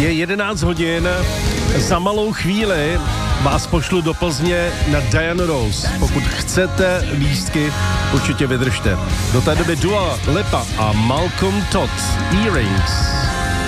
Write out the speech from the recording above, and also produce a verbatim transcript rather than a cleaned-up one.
Je jedenáct hodin, za malou chvíli vás pošlu do Plzně na Diana Ross. Pokud chcete lístky, určitě vydržte. Do té doby Dua Lipa a Malcolm Todd, Earrings.